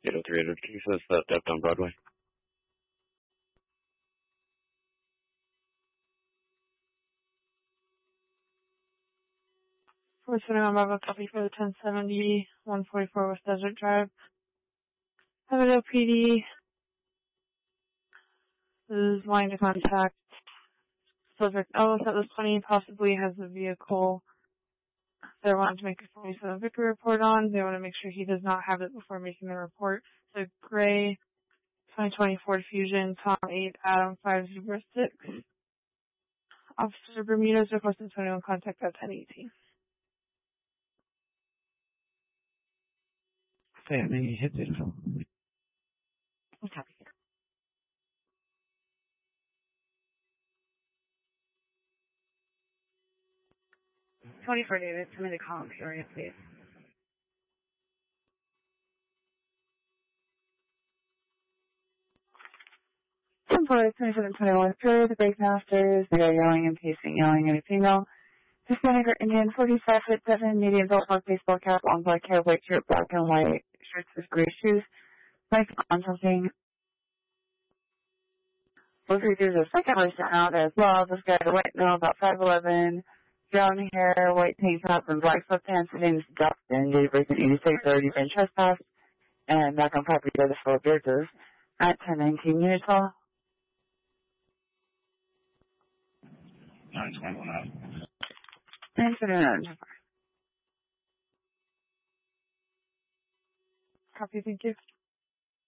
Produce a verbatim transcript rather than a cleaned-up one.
eight oh three, eight oh three says that theft on Broadway. We're sitting on Bravo copy for the ten seventy, one forty-four West Desert Drive. Avondale P D is wanting to contact Silver Ellis at this twenty, possibly has a vehicle they're wanting to make a forty-seven Victory report on. They want to make sure he does not have it before making the report. So gray, twenty twenty Ford Fusion, Tom eight, Adam five zero six. Officer Bermudez requesting twenty-one contact at ten eighteen. Say it, maybe hit it. Copy. twenty-four David, send me the column period, please. Temporary twenty-seven twenty-one period, the break masters, they are yelling and pacing, yelling at a female. Hispanic or Indian, forty-five foot seven, medium built, black baseball cap, long black hair, white shirt, black and white shirts with gray shoes. Like on something. Looks like there's a second person out as well. This guy, the white male, about five eleven, brown hair, white tank top, and black sweatpants. His name is Dustin. Date of birth in eighty-six, already been trespassed. And back on property by the Fort Beards at ten nineteen Units Hall. nine twenty-one out. Thanks for doing that. Copy, thank you.